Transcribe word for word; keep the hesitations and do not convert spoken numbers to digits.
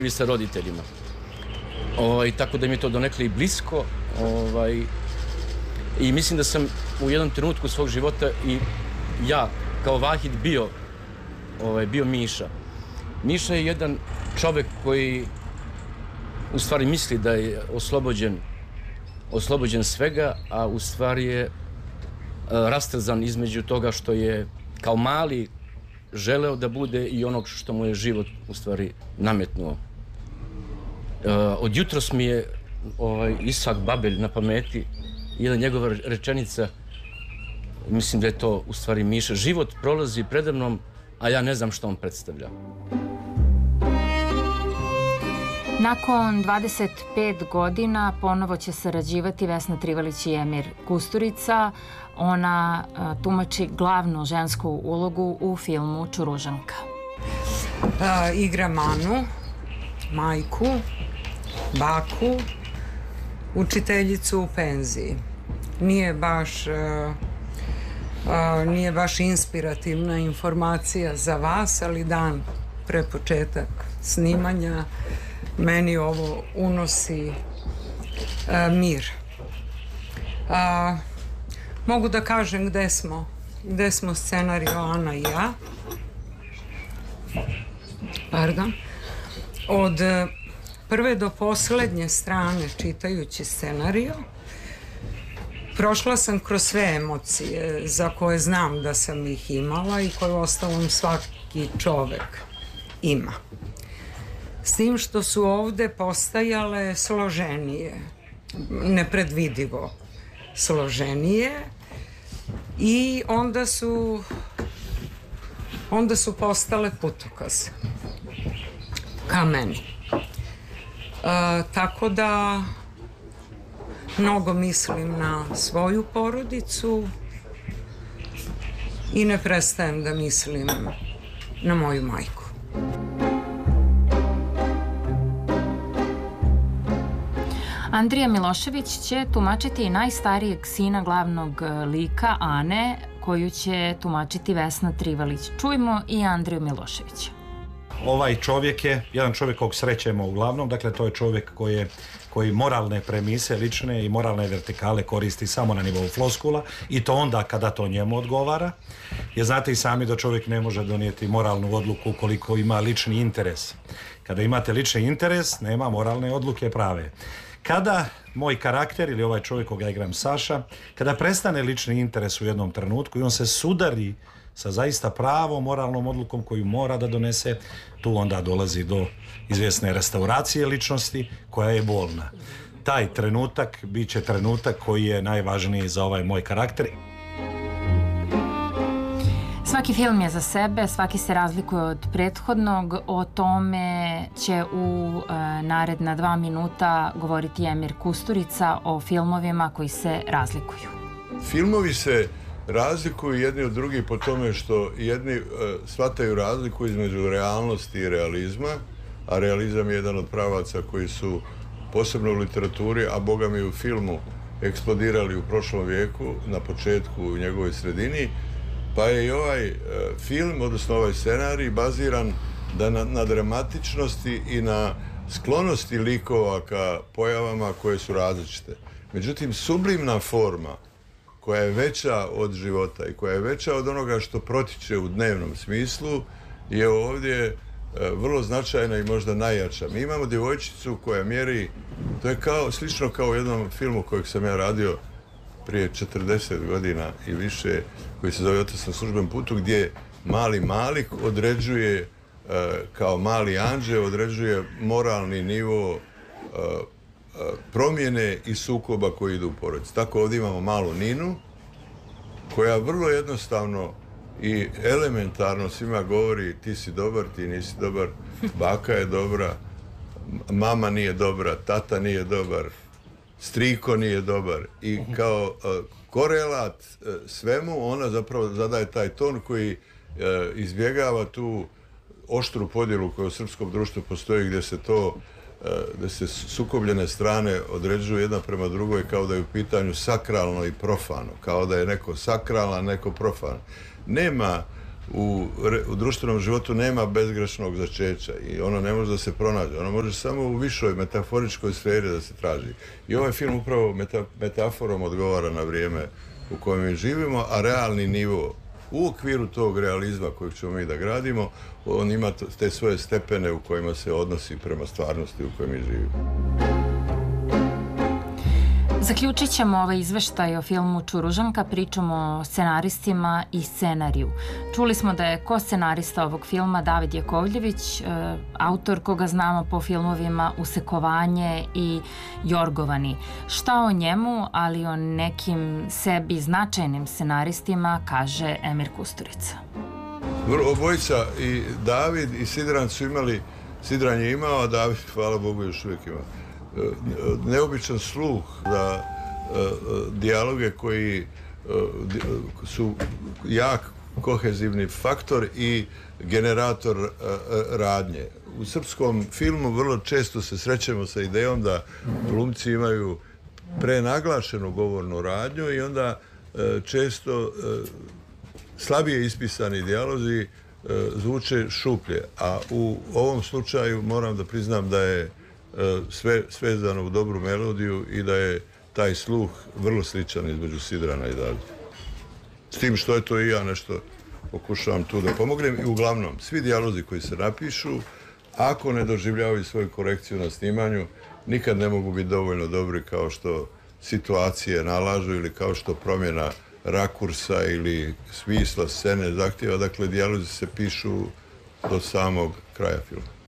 i sa roditeljima. Ovaj, tako da mi je to donekle i blisko. Ovaj, I mislim da sam u jednom trenutku svog života i ja kao Vahid bio, ovaj, bio Miša. Miša je jedan čovek koji u stvari misli da je oslobođen, oslobođen svega, a u stvari je rastrzan između toga što je kao mali želeo da bude i onog što mu je život u stvari nametnuo. Od jutros mi je ovaj, Isak Babelj na pameti, jedna njegova rečenica, mislim da je to u stvari Miša. Život prolazi predamnom, a ja ne znam što on predstavlja. Nakon dvadeset pet godina ponovo će sarađivati Vesna Trivalić i Emir Kusturica. Ona a, tumači glavnu žensku ulogu u filmu Čuružanka. A, igra Manu, majku, baku, učiteljicu u penziji. Nije baš, a, a, nije baš inspirativna informacija za vas, ali dan pre početak snimanja meni ovo unosi a, mir. A, mogu da kažem gde smo, gde smo scenario Ana i ja. Pardon. Od prve do poslednje strane čitajući scenario prošla sam kroz sve emocije za koje znam da sam ih imala i koje ostalom svaki čovek ima. S tim što su ovde postajale složenije, nepredvidivo složenije i onda su onda su postale putokaze ka meni. E, tako da mnogo mislim na svoju porodicu i ne prestajem da mislim na moju majku. Andrija Milošević će tumačiti najstarijeg sina glavnog lika Ane, koju će tumačiti Vesna Trivalić. Čujmo i Andriju Miloševića. Ovaj čovjek je jedan čovjek kog srećemo uglavnom, dakle to je čovjek koji je koji moralne premise, lične i moralne vertikale koristi samo na nivou floskula i to onda kada to njemu odgovara. Jer znate i sami da čovjek ne može donijeti moralnu odluku ukoliko ima lični interes. Kada imate lični interes, nema moralne odluke prave. Kada moj karakter ili ovaj čovjek koga igram Saša, kada prestane lični interes u jednom trenutku i on se sudari sa zaista pravom moralnom odlukom koju mora da donese, tu onda dolazi do izvjesne restauracije ličnosti koja je bolna. Taj trenutak bit će trenutak koji je najvažniji za ovaj moj karakter. Svaki film je za sebe, svaki se razlikuje od prethodnog. O tome će u e, naredna dva minuta govoriti Emir Kusturica o filmovima koji se razlikuju. Filmovi se razlikuju jedni od drugih po tome što jedni e, shvataju razliku između realnosti i realizma, a realizam je jedan od pravaca koji su posebno u literaturi, a boga mi u filmu eksplodirali u prošlom vijeku, na početku u njegovoj sredini, pa je i ovaj e, film, odnosno ovaj scenarij, baziran da na, na dramatičnosti i na sklonosti likova ka pojavama koje su različite. Međutim, sublimna forma koja je veća od života i koja je veća od onoga što protiče u dnevnom smislu je ovdje e, vrlo značajna i možda najjača. Mi imamo djevojčicu koja mjeri, to je kao, slično kao u jednom filmu kojeg sam ja radio prije četrdeset godina i više, koji se zove Otac na službenom putu, gdje mali Malik određuje, e, kao mali anđe, određuje moralni nivo e, e, promjene i sukoba koji idu u porodici. Tako ovdje imamo malu Ninu, koja vrlo jednostavno i elementarno svima govori ti si dobar, ti nisi dobar, baka je dobra, mama nije dobra, tata nije dobar, striko nije dobar i kao uh, korelat uh, svemu ona zapravo zadaje taj ton koji uh, izbjegava tu oštru podjelu koja u srpskom društvu postoji gdje se to uh, gdje se sukobljene strane određuju jedna prema drugoj kao da je u pitanju sakralno i profano, kao da je neko sakralan, neko profan. Nema u, u društvenom životu nema bezgrešnog začeća i ono ne može da se pronađe. Ono može samo u višoj metaforičkoj sferi da se traži. I ovaj film upravo meta, metaforom odgovara na vrijeme u kojem mi živimo, a realni nivo u okviru tog realizma kojeg ćemo mi da gradimo, on ima te svoje stepene u kojima se odnosi prema stvarnosti u kojoj mi živimo. Zaključit ćemo ovaj izveštaj o filmu Čuružanka pričom o scenaristima i scenariju. Čuli smo da je ko-scenarista ovog filma David Jakovljević, autor koga znamo po filmovima Usekovanje i Jorgovani. Šta o njemu, ali o nekim sebi značajnim scenaristima, kaže Emir Kusturica. Obojica, i David i Sidran su imali, Sidran je imao, a David, hvala Bogu, još uvijek ima neobičan sluh za uh, dijaloge koji uh, su jak kohezivni faktor i generator uh, radnje. U srpskom filmu vrlo često se srećemo sa idejom da glumci imaju prenaglašenu govornu radnju i onda uh, često uh, slabije ispisani dijalozi uh, zvuče šuplje. A u ovom slučaju moram da priznam da je sve svezano u dobru melodiju i da je taj sluh vrlo sličan između Sidrana i Davida. S tim što je to i ja nešto pokušavam tu da pomognem i uglavnom svi dijalozi koji se napišu, ako ne doživljavaju svoju korekciju na snimanju, nikad ne mogu biti dovoljno dobri kao što situacije nalažu ili kao što promjena rakursa ili smisla scene zahtjeva. Dakle, dijalozi se pišu do samog kraja filma.